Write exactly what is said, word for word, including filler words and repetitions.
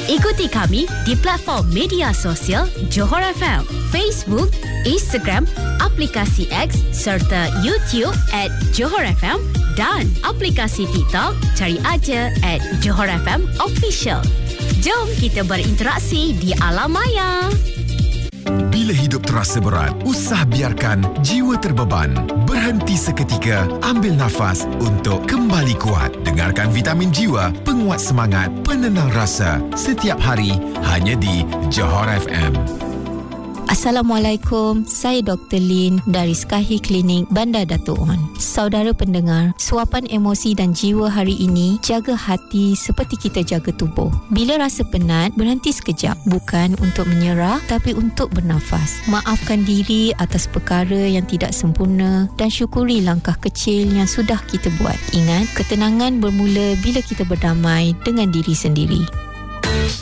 Ikuti kami di platform media sosial Johor F M, Facebook, Instagram, aplikasi X serta YouTube at Johor F M dan aplikasi TikTok cari aja at Johor F M Official. Jom kita berinteraksi di alam maya. Bila hidup terasa berat, usah biarkan jiwa terbeban. Berhenti seketika, ambil nafas untuk kembali kuat. Dengarkan Vitamin Jiwa, penguat semangat, penenang rasa. Setiap hari, hanya di Johor F M. Assalamualaikum, saya Doktor Lin dari Skahi Klinik Bandar Dato' On. Saudara pendengar, suapan emosi dan jiwa hari ini, jaga hati seperti kita jaga tubuh. Bila rasa penat, berhenti sekejap. Bukan untuk menyerah, tapi untuk bernafas. Maafkan diri atas perkara yang tidak sempurna dan syukuri langkah kecil yang sudah kita buat. Ingat, ketenangan bermula bila kita berdamai dengan diri sendiri.